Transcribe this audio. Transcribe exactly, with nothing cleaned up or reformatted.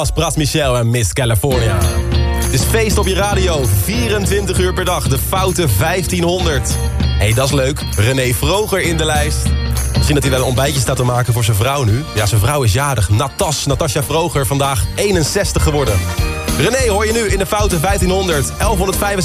Pras Michel en Miss California. Het is feest op je radio, vierentwintig uur per dag, de foute vijftienhonderd. Hé, hey, dat is leuk. René Vroger in de lijst. Misschien dat hij wel een ontbijtje staat te maken voor zijn vrouw nu. Ja, zijn vrouw is jarig. Natas, Natasja Vroger, vandaag eenenzestig geworden. René hoor je nu in de foute vijftienhonderd, elfhonderdvijfenzestig.